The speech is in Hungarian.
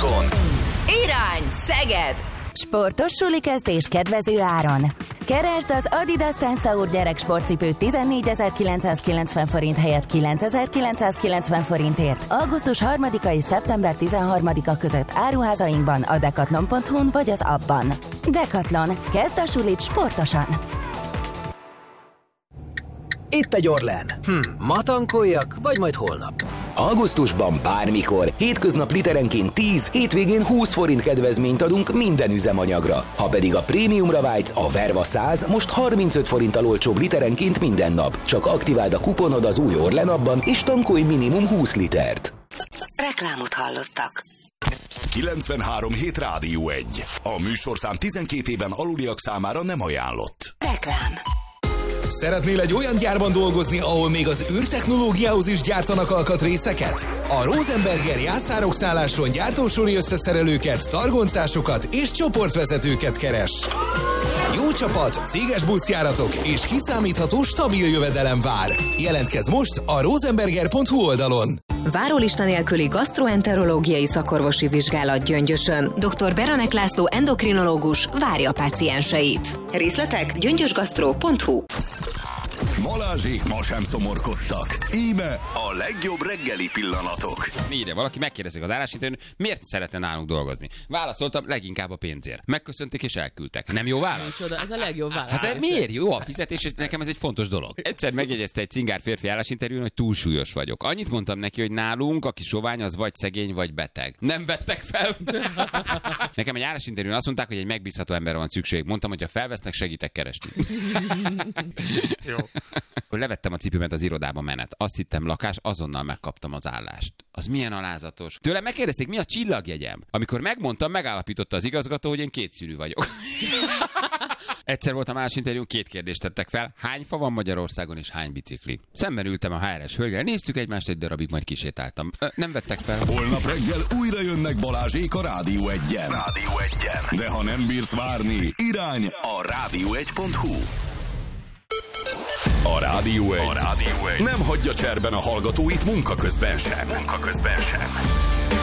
Magyarországon. Irány Szeged! Sportos sulikezdés kedvező áron. Keresd az Adidas Tensaur gyerek sportcipőt 14.990 forint helyett 9.990 forintért augusztus 3-a és szeptember 13-a között áruházainkban, a decathlon.hu-n vagy az appban. Decathlon. Kezd a sulit sportosan! Itt egy Orlen. Ma tankoljak, vagy majd holnap? Augusztusban bármikor, hétköznap literenként 10, hétvégén 20 forint kedvezményt adunk minden üzemanyagra. Ha pedig a prémiumra vágysz, a Verva 100 most 35 forinttal olcsóbb literenként minden nap. Csak aktiváld a kuponod az új Orlen appban, és tankolj minimum 20 litert. Reklámot hallottak. 93.7 Rádió 1. A műsorszám 12 éven aluliak számára nem ajánlott. Reklám. Szeretnél egy olyan gyárban dolgozni, ahol még az űrtechnológiához is gyártanak alkatrészeket? A Rosenberger jászárokszálláson gyártósori összeszerelőket, targoncásokat és csoportvezetőket keres. Jó csapat, céges buszjáratok és kiszámítható stabil jövedelem vár. Jelentkezz most a rosenberger.hu oldalon. Várólista nélküli gasztroenterológiai szakorvosi vizsgálat Gyöngyösön. Dr. Beranek László endokrinológus várja a pácienseit. Részletek gyöngyösgasztro.hu. Balázsék ma sem szomorkodtak. Íme a legjobb reggeli pillanatok. Írja valaki, megkérdezik az állásinterjún, miért szeretne nálunk dolgozni. Válaszoltam, leginkább a pénzért. Megköszönték és elküldtek. Nem jó válasz? Micsoda, ez a legjobb válasz. Hát miért jó a fizetés, és nekem ez egy fontos dolog. Egyszer megjegyezte egy cingár férfi állásinterjún, hogy túlsúlyos vagyok. Annyit mondtam neki, hogy nálunk, aki sovány, az vagy szegény, vagy beteg. Nem vettek fel. Nekem egy állásinterjún azt mondták, hogy egy megbízható emberre van szükség. Mondtam, hogy ha felvesznek, segítek keresni. Jó. Levettem a cipőmet az irodába menet. Azt hittem lakás, azonnal megkaptam az állást. Az milyen alázatos. Tőlem megkérdezték, mi a csillagjegyem. Amikor megmondtam, megállapította az igazgató, hogy én kétszínű vagyok. Egyszer voltam állásinterjún, 2 kérdést tettek fel. Hány fa van Magyarországon és hány bicikli? Szemben ültem a HR-es hölgyel, néztük egymást egy darabig, majd kisétáltam. Nem vettek fel. Holnap reggel újra jönnek Balázsék a Rádió 1-en. Rádió 1-en. De ha nem bírsz várni, irány a rádió1.hu. A Rádió 1. Nem hagyja cserben a hallgatóit munka közben sem.